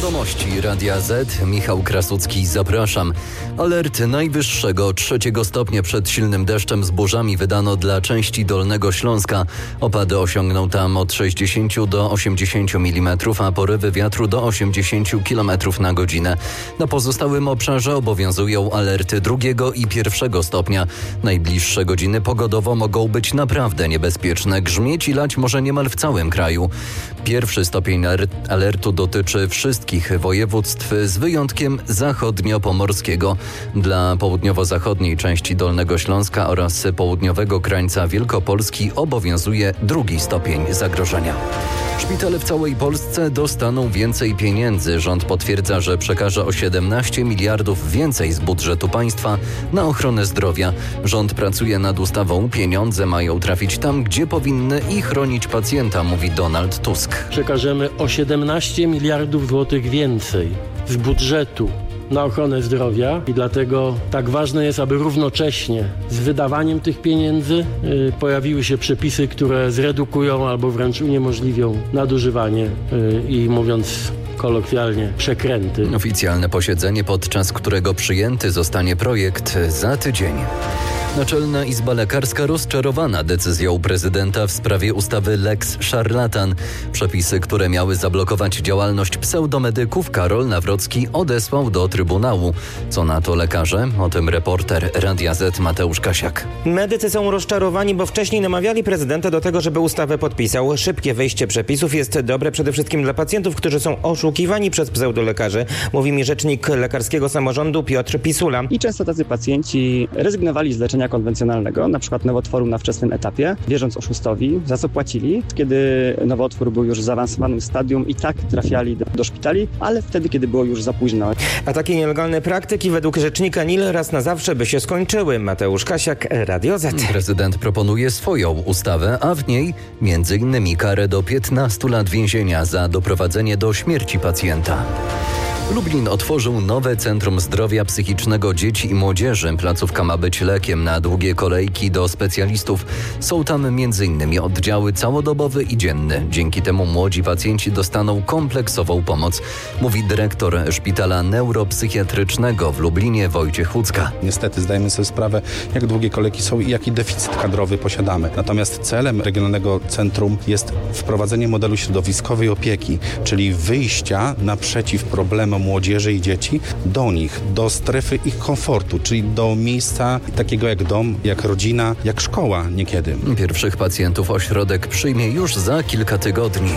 Wiadomości Radia Z. Michał Krasucki, zapraszam. Alert najwyższego 3 stopnia przed silnym deszczem z burzami wydano dla części Dolnego Śląska. Opady osiągną tam od 60 do 80 mm, a porywy wiatru do 80 km na godzinę. Na pozostałym obszarze obowiązują alerty 2 i 1 stopnia. Najbliższe godziny pogodowo mogą być naprawdę niebezpieczne. Grzmieć i lać może niemal w całym kraju. 1 stopień alertu dotyczy wszystkich województw z wyjątkiem zachodniopomorskiego. Dla południowo-zachodniej części Dolnego Śląska oraz południowego krańca Wielkopolski obowiązuje 2 stopień zagrożenia. Szpitale w całej Polsce dostaną więcej pieniędzy. Rząd potwierdza, że przekaże o 17 miliardów więcej z budżetu państwa na ochronę zdrowia. Rząd pracuje nad ustawą. Pieniądze mają trafić tam, gdzie powinny i chronić pacjenta, mówi Donald Tusk. Przekażemy o 17 miliardów złotych więcej z budżetu na ochronę zdrowia i dlatego tak ważne jest, aby równocześnie z wydawaniem tych pieniędzy pojawiły się przepisy, które zredukują albo wręcz uniemożliwią nadużywanie i mówiąc kolokwialnie przekręty. Oficjalne posiedzenie, podczas którego przyjęty zostanie projekt za tydzień. Naczelna Izba Lekarska rozczarowana decyzją prezydenta w sprawie ustawy Lex Szarlatan. Przepisy, które miały zablokować działalność pseudomedyków, Karol Nawrocki odesłał do Trybunału. Co na to lekarze? O tym reporter Radia Z Mateusz Kasiak. Medycy są rozczarowani, bo wcześniej namawiali prezydenta do tego, żeby ustawę podpisał. Szybkie wejście przepisów jest dobre przede wszystkim dla pacjentów, którzy są oszukiwani przez pseudolekarzy. Mówi mi rzecznik lekarskiego samorządu Piotr Pisula. I często tacy pacjenci rezygnowali z leczenia konwencjonalnego, na przykład nowotworu na wczesnym etapie, wierząc oszustowi, za co płacili. Kiedy nowotwór był już w zaawansowanym stadium, i tak trafiali do szpitali, ale wtedy, kiedy było już za późno. A takie nielegalne praktyki według rzecznika NIL raz na zawsze by się skończyły. Mateusz Kasiak, Radio Z. Prezydent proponuje swoją ustawę, a w niej m.in. karę do 15 lat więzienia za doprowadzenie do śmierci pacjenta. Lublin otworzył nowe Centrum Zdrowia Psychicznego Dzieci i Młodzieży. Placówka ma być lekiem na długie kolejki do specjalistów. Są tam m.in. oddziały całodobowy i dzienny. Dzięki temu młodzi pacjenci dostaną kompleksową pomoc, mówi dyrektor Szpitala Neuropsychiatrycznego w Lublinie Wojciech Łódzka. Niestety zdajemy sobie sprawę, jak długie kolejki są i jaki deficyt kadrowy posiadamy. Natomiast celem Regionalnego Centrum jest wprowadzenie modelu środowiskowej opieki, czyli wyjścia naprzeciw problemom młodzieży i dzieci do nich, do strefy ich komfortu, czyli do miejsca takiego jak dom, jak rodzina, jak szkoła niekiedy. Pierwszych pacjentów ośrodek przyjmie już za kilka tygodni.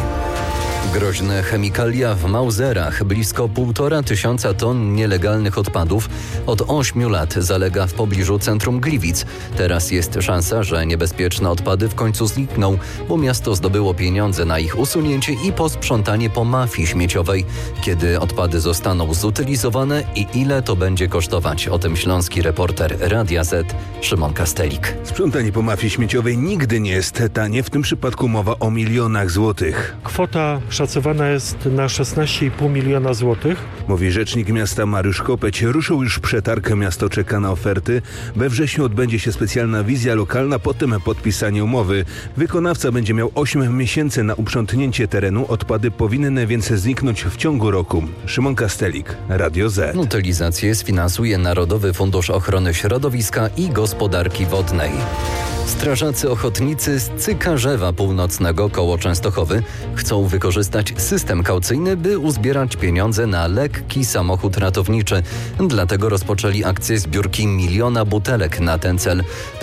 Groźne chemikalia w Mauzerach. Blisko 1500 ton nielegalnych odpadów od 8 lat zalega w pobliżu centrum Gliwic. Teraz jest szansa, że niebezpieczne odpady w końcu znikną, bo miasto zdobyło pieniądze na ich usunięcie i posprzątanie po mafii śmieciowej. Kiedy odpady zostaną zutylizowane i ile to będzie kosztować? O tym śląski reporter Radia Z Szymon Kastelik. Sprzątanie po mafii śmieciowej nigdy nie jest tanie. W tym przypadku mowa o milionach złotych. Kwota szacowana jest na 16,5 miliona złotych. Mówi rzecznik miasta Mariusz Kopeć. Ruszył już przetarg, miasto czeka na oferty. We wrześniu odbędzie się specjalna wizja lokalna, potem podpisanie umowy. Wykonawca będzie miał 8 miesięcy na uprzątnięcie terenu. Odpady powinny więc zniknąć w ciągu roku. Szymon Kastelik, Radio Z. Utylizację sfinansuje Narodowy Fundusz Ochrony Środowiska i Gospodarki Wodnej. Strażacy ochotnicy z Cykarzewa Północnego koło Częstochowy chcą wykorzystać system kaucyjny, by uzbierać pieniądze na lekki samochód ratowniczy. Dlatego rozpoczęli akcję zbiórki 1 000 000 butelek na ten cel.